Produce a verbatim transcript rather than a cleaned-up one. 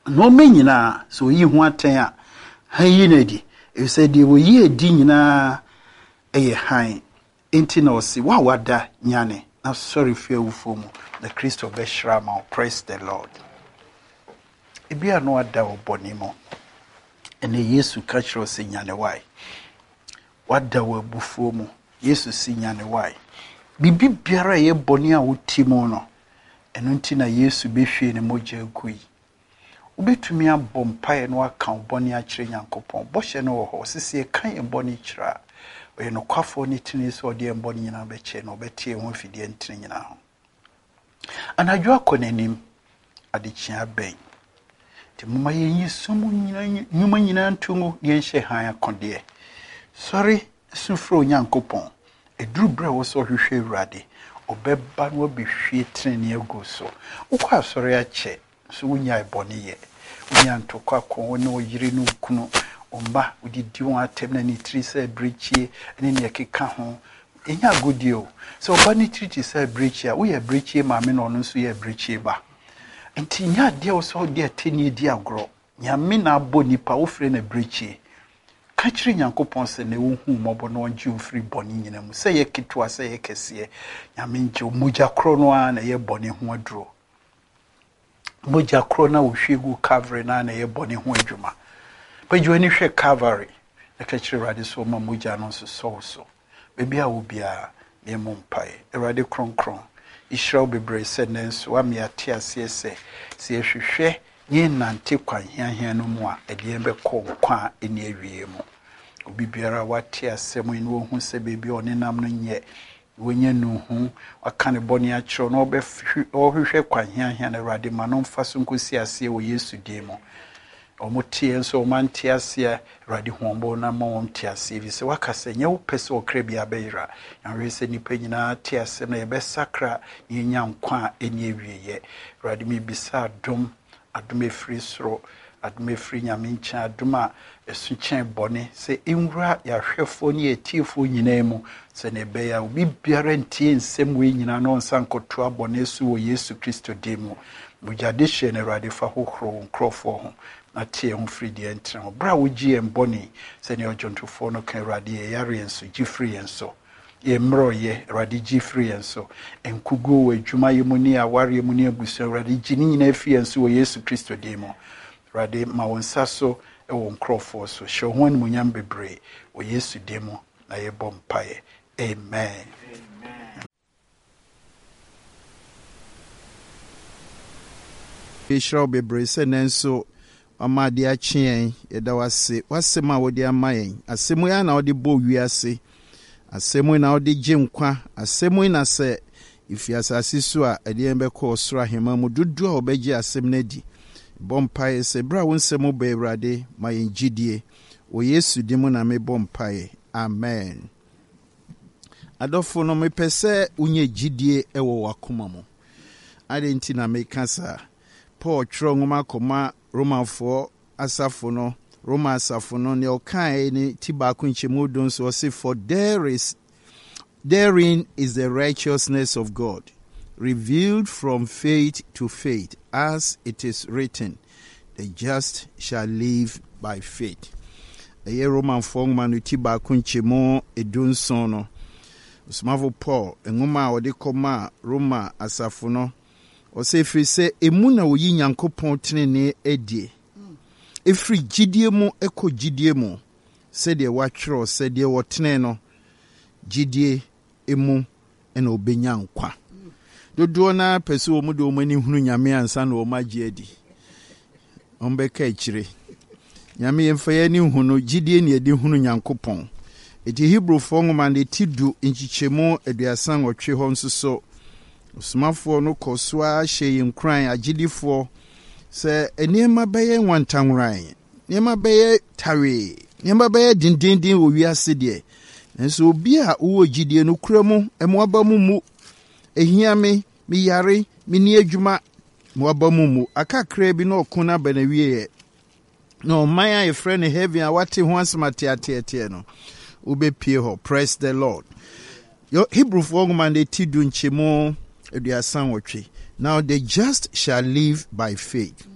no menyina so yi ho aten a han yi na di e said de wo yi edi nyina eye han enti na osi wa wada nyane na sorry fear ufo mu the Christ of Beshrama. Praise the Lord. Ebia no ada obonimo ene Yesu ka kiro se nyane wai wada wo bufuo mu Yesu si nyane wai bibi biara ye boni a wotimo no eno nti na Yesu behwe ne mogya agui ubetumi abom pae no aka boni a kire Nyankopɔn bɔhye no wo ho sisi kan boni kira we no kwafo ni tini so de boni nyina be che no betie ho fidie ntini nyina ho anadwo akonanim adechia ben ti mama yenyi sumu nyina nyuma nyina ntumu yenhye han akode sorry sufro Nyankopɔn eduru bra wo so hwehwe Awurade obeba no behwie tini agu so ukwa sorry ache so wunya boni ye wunya ntokwa ko ne oyire no kunu omba udidi won atem na ni tri se breachie ne ne keka ho enya godio so oba ni tri ti se breachie wo ye breachie ma me no no so ye breachie ba enti nya de wo so de ateni di agro nya me na aboni pa wo fre na breachie ka kire Nyankopɔn se ne wo hu mobo no onji wo fri boni nyina mu se ye kitwa se ye kese nya me nje moja kro no a na ye boni ho aduro moja kro na wo hwegu cover na na ye boni ho adwuma but you any share Calvary na ka kire Awurade so ma moja no so so so baby a wo bia me mompae Awurade kronkron Israel bebre se nenso wa me ate ase se se hwehwe nye nante kwan hiahia no mu a ede be kɔ kwa eni awie mu obi biara wate asɛm ni wo hu se baby onenam no nye wonye no hu aka ne bɔne akiro no obe ohwehwe kwan hiahia na Awurade ma no mfa so nkosi ase wo Yesu din mu omutie nso omantie ase Awurade hombo na ma won tie ase bi se wakasa nye wo pese okra bi abeyira yanwe se nipa nyina tie ase na ebe sakra yenya nkwa eni awieye Awurade mi bisa dom adom efiri soro adom efiri nyame ncha adom a esu chen bɔne se enwura ya hwefo ne etifo nyina mu se ne be ya obi biara ntie nsɛm we nyina no nsankoto abɔne su wo Yesu Kristo din mu bujade hye na Awurade fa hohoro nkrofo ho na tie ho firi de entra bra wo gie mbɔne se ne ojontofo no kan Awurade ye yare enso gifri enso ye mro ye Awurade gifri enso enkugo we adwuma ye mu ne aware mu ne abusu Awurade gi ni nyina afi enso wo Yesu Kristo din mu Awurade ma won saso e won krofo so hye ho an munyam bebre wo Yesu din mu na ye bom pae amen. Israel bebre se nenso amade achien yeda wase wasema wodi amayen asemu ya na wodi bo wiase asemu na wodi gyenkwa asemu na se ifi asase so a ede embe ko osoro ahema mu dudu a obegye asem na di bompae se bra wonsemu ba Awurade mayen gidie o Yesu dimu na me bompae amen. Adofo no me pese unye gidie ewo wakoma mu ade nti na me kasa Paul tro ngoma koma Romanfo asafo no Roma asafo no ne okan ni tibaku nchemu don so say for there is therein is the righteousness of God revealed from faith to faith as it is written the just shall live by faith. Eye Romanfo ngoma no tibaku nchemu edunson no Usmavo Paul ngoma ode koma Roma asafo no o se firi se emu na oyi Nyankopɔn tenene edie efiri gidie mu eko gidie mu se de watwero se de wotene no gidie emu ena obenya nkwa dodo na pese wo mu de omani hunu nyame ansa na o magye adi ombeka akire nyame yemfa ya ni hunu gidie ne edi hunu Nyankopɔn eti Hebrew fo ngoma de tidu nchichemu aduasan otwe ho nsoso Osmafo no koswa hye yinkran agidifo se eniema beye nwantanwran eniema beye tawe eniema beye dindindin wo wiase de enso obi a wo gidie no kuramu emoaba mu mu ehia me mi yare mi ni adwuma moaba mu mu akakra bi na okuna banawie no maya e friend heaven a wate ho asmate ate no ubepie ho. Praise the Lord. Yo Hebrew for ngoma de tidu nchemo. Now the just shall live by faith.